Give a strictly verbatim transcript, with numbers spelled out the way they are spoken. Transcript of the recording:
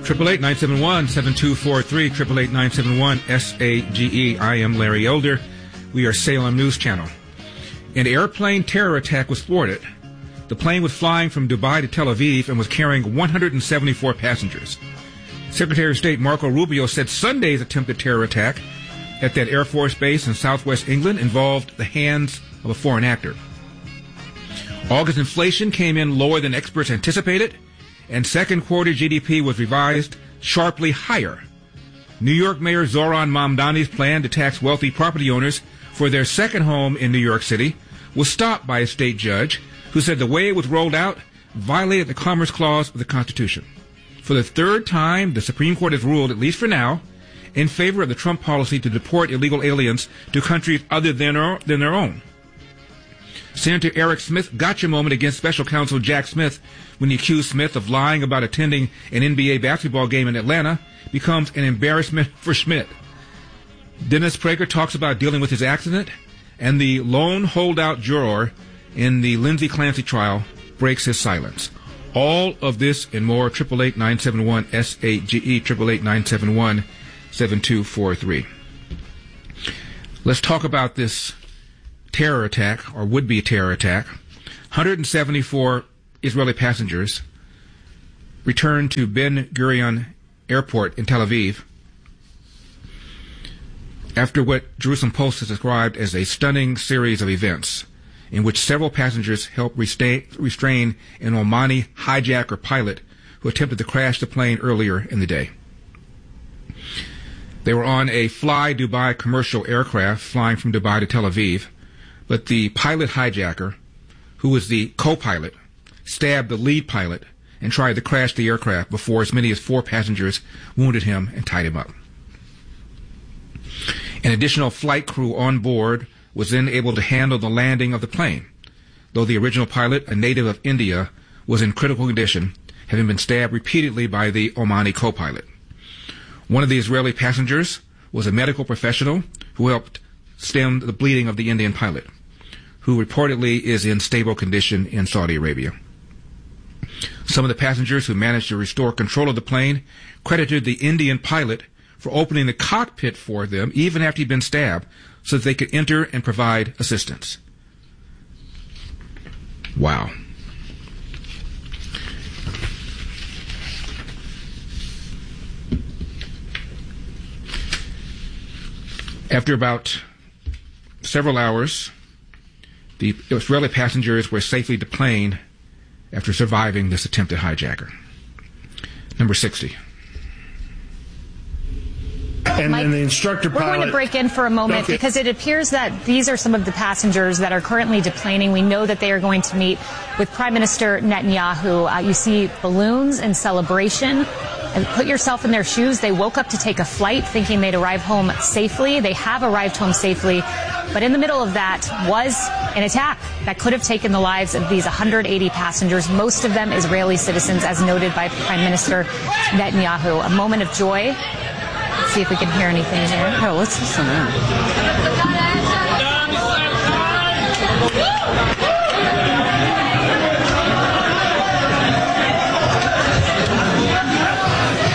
eight eight nine seven one seven two four three, eight eight eight nine seven one S A G E. I am Larry Elder. We are Salem News Channel. An airplane terror attack was thwarted. The plane was flying from Dubai to Tel Aviv and was carrying one hundred seventy-four passengers. Secretary of State Marco Rubio said Sunday's attempted terror attack at that Air Force base in southwest England involved the hands of a foreign actor. August inflation came in lower than experts anticipated, and second quarter G D P was revised sharply higher. New York Mayor Zohran Mamdani's plan to tax wealthy property owners for their second home in New York City was stopped by a state judge who said the way it was rolled out violated the Commerce Clause of the Constitution. For the third time, the Supreme Court has ruled, at least for now, in favor of the Trump policy to deport illegal aliens to countries other than their, than their own. Senator Eric Smith gotcha moment against special counsel Jack Smith when he accused Smith of lying about attending an N B A basketball game in Atlanta becomes an embarrassment for Schmidt. Dennis Prager talks about dealing with his accident, and the lone holdout juror in the Lindsey Clancy trial breaks his silence. All of this and more, eight eight eight nine seven one S A G E, eight eight eight nine seven one seven two four three. Let's talk about this terror attack, or would-be terror attack. one hundred seventy-four Israeli passengers returned to Ben Gurion Airport in Tel Aviv after what Jerusalem Post has described as a stunning series of events in which several passengers helped restrain, restrain an Omani hijacker pilot who attempted to crash the plane earlier in the day. They were on a Fly Dubai commercial aircraft flying from Dubai to Tel Aviv, but the pilot hijacker, who was the co-pilot, stabbed the lead pilot and tried to crash the aircraft before as many as four passengers wounded him and tied him up. An additional flight crew on board was then able to handle the landing of the plane, though the original pilot, a native of India, was in critical condition, having been stabbed repeatedly by the Omani co-pilot. One of the Israeli passengers was a medical professional who helped stem the bleeding of the Indian pilot, who reportedly is in stable condition in Saudi Arabia. Some of the passengers who managed to restore control of the plane credited the Indian pilot for opening the cockpit for them even after he'd been stabbed so that they could enter and provide assistance. Wow. After about several hours, the Israeli passengers were safely deplaned after surviving this attempted hijacker. Number sixty. And, Mike, and the instructor we're pilot. going to break in for a moment okay. because it appears that these are some of the passengers that are currently deplaning. We know that they are going to meet with Prime Minister Netanyahu. Uh, you see balloons and celebration. And put yourself in their shoes. They woke up to take a flight thinking they'd arrive home safely. They have arrived home safely. But in the middle of that was an attack that could have taken the lives of these one hundred eighty passengers, most of them Israeli citizens, as noted by Prime Minister Netanyahu. A moment of joy. Let's see if we can hear anything here. Oh, let's listen in.